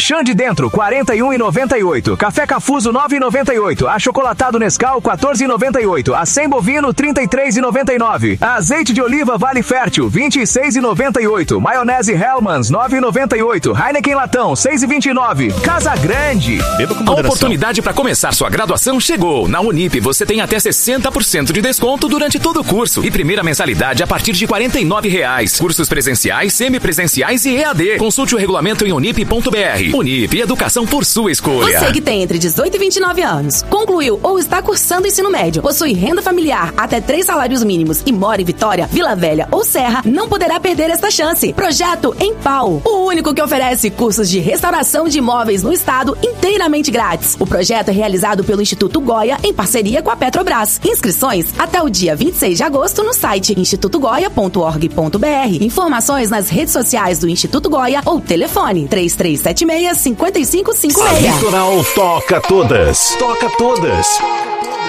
Xande Dentro, 41,98. Café Cafuso, 9,98. Achocolatado Nescau, 14,98. Acém Bovino, 33,99. Azeite de oliva Vale Fértil, 26,98. Maionese Hellmann's, 9,98. Heineken Latão, 6,29. Casa Grande. A oportunidade para começar sua graduação chegou. Na Unip você tem até 60% de desconto durante todo o curso e primeira mensalidade a partir de R$ 49,00. Cursos presenciais, semipresenciais e EAD. Consulte o regulamento em unip.br. Unip, educação por sua escolha. Você que tem entre 18 e 29 anos, concluiu ou está cursando ensino médio, possui renda familiar até 3 salários mínimos e mora em Vitória, Vila Velha ou Serra, não poderá perder esta chance. Projeto Empau, o único que oferece cursos de restauração de imóveis no estado inteiramente grátis. O projeto é realizado pelo Instituto Goya em parceria com a Petrobras. Inscrições até o dia 26 de agosto no site institutogoya.org.br. Informações nas redes sociais do Instituto Goya ou telefone 3376-5556. A Litoral toca todas. Toca todas.